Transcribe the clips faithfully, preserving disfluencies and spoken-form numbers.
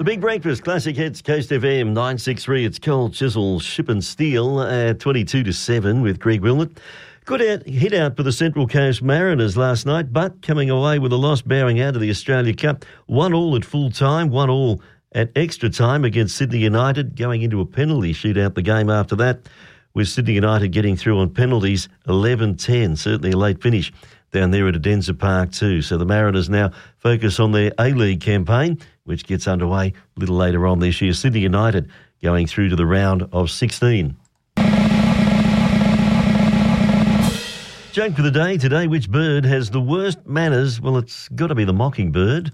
Big Breakfast, Classic Hits, Coast F M, nine six three. It's Cold Chisel, Ship and Steel at twenty-two to seven with Greg Wilnett. Good out, hit out for the Central Coast Mariners last night, but coming away with a loss bowing out of the Australia Cup. One all at full time, one all at extra time against Sydney United, going into a penalty shootout the game after that, with Sydney United getting through on penalties eleven ten, certainly a late finish down there at Adenza Park too. So the Mariners now focus on their A-League campaign, which gets underway a little later on this year. Sydney United going through to the round of sixteen. Joke for the day today, which bird has the worst manners? Well, it's got to be the mockingbird.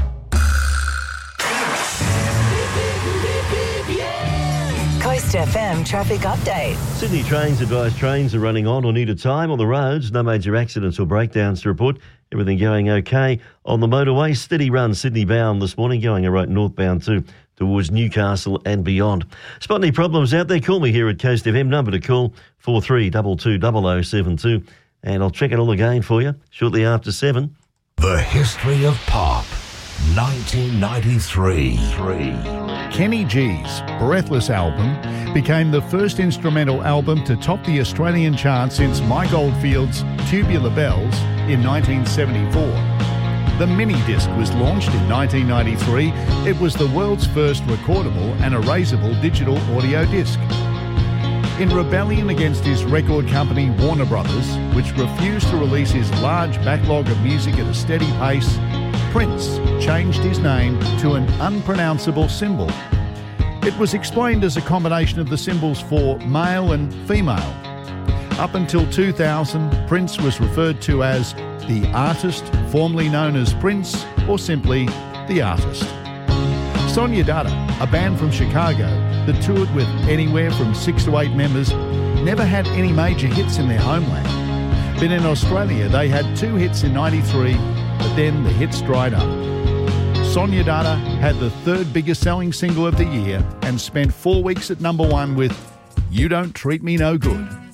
Coast F M traffic update. Sydney Trains advise trains are running on or near to time on the roads. No major accidents or breakdowns to report. Everything going okay on the motorway. Steady run Sydney bound this morning, going right northbound too, towards Newcastle and beyond. Spot any problems out there? Call me here at Coast F M. Number to call four three two two zero zero seven two. And I'll check it all again for you shortly after seven. The history of pop, nineteen ninety-three. Kenny G's Breathless album became the first instrumental album to top the Australian chart since Mike Oldfield's Tubular Bells in nineteen seventy-four. The mini-disc was launched in nineteen ninety-three. It was the world's first recordable and erasable digital audio disc. In rebellion against his record company Warner Brothers, which refused to release his large backlog of music at a steady pace, Prince changed his name to an unpronounceable symbol. It was explained as a combination of the symbols for male and female. Up until two thousand, Prince was referred to as the artist, formerly known as Prince, or simply the artist. Sonia Dada, a band from Chicago that toured with anywhere from six to eight members, never had any major hits in their homeland. But in Australia, they had two hits in ninety-three, but then the hits dried up. Sonia Dada had the third biggest selling single of the year and spent four weeks at number one with You Don't Treat Me No Good.